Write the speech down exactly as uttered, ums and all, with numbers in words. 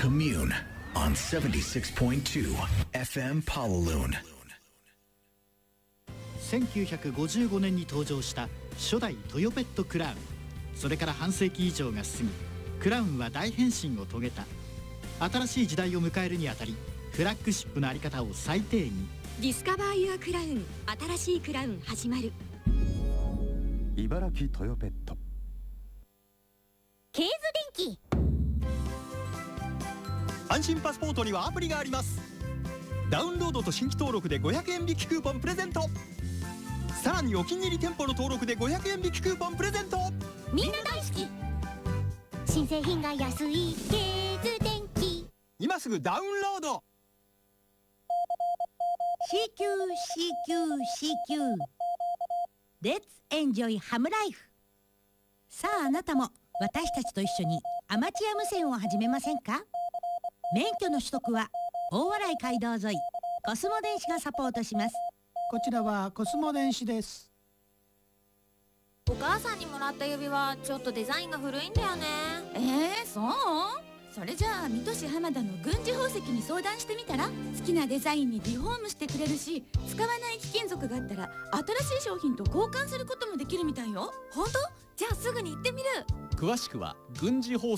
Commune on seventy-six point two エフエム Pawaloon。 せんきゅうひゃくごじゅうごねんに登場した初代トヨペットクラウン。それから半世紀以上が過ぎ、クラウンは大変身を遂げた。新しい時代を迎えるにあたり、フラッグシップのあり方を再定義。 ディスカバー・ユア・クラウン、新しいクラウン始まる。 茨城トヨペット。 ケーズ電機。 安心パスポートにはアプリがあります。ダウンロードと新規登録でごひゃくえん引きクーポンプレゼント。さらにお気に入り店舗の登録でごひゃくえん引きクーポンプレゼント。 みんな大好き。新製品が安いケーズ電機。 今すぐダウンロード。 シーキューシーキューシーキュー Let's enjoy ハムライフ。さああなたも私たちと一緒にアマチュア無線を始めませんか？免許の取得は大洗街道沿いコスモ電子がサポートします。 こちらはコスモ電子です。 お母さんにもらった指輪ちょっとデザインが古いんだよね。 えー、そう？それじゃあ水戸市浜田の軍事宝石に相談してみたら？好きなデザインにリフォームしてくれるし、使わない貴金属があったら新しい商品と交換することもできるみたいよ。 本当？じゃあすぐに行ってみる。 詳しくは軍事宝